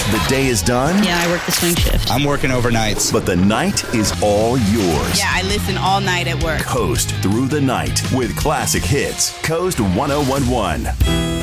The day is done. Yeah, I work the swing shift. I'm working overnights. But the night is all yours. Yeah, I listen all night at work. Coast through the night with classic hits. Coast 1011.